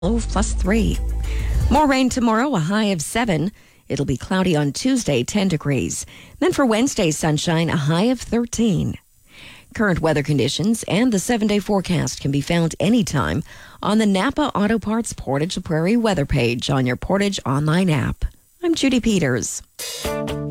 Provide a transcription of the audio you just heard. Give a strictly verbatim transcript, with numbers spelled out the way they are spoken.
plus three. More rain tomorrow, a high of seven. It'll be cloudy on Tuesday, ten degrees. Then for Wednesday, sunshine, a high of thirteen. Current weather conditions and the seven-day forecast can be found anytime on the Napa Auto Parts Portage La Prairie weather page on your Portage online app. I'm Judy Peters.